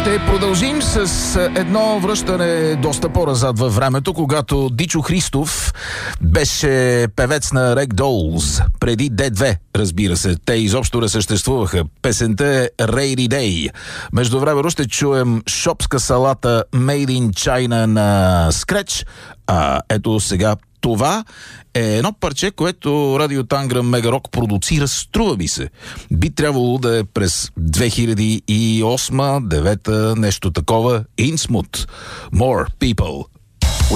Ще продължим с едно връщане доста по-назад във времето, когато Дичо Христов беше певец на Ragdolls, преди D2, разбира се. Те изобщо не съществуваха. Песента е Rainy Day. Междувременно ще чуем шопска салата Made in China на Scratch. Ето сега това е едно парче, което Радио Танграм Мегарок продуцира, струва ми се. Би трябвало да е през 2008-2009, нещо такова. Innsmouth. More People.